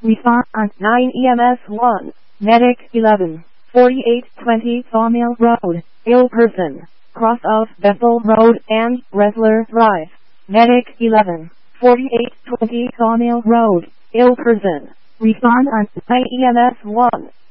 Respond on 9 EMS 1. Medic 11. 4820 Sawmill Road, ill person. Cross of Bethel Road and Wrestler Drive. Medic 11. 4820 Sawmill Road, ill person. Respond on 9 EMS 1.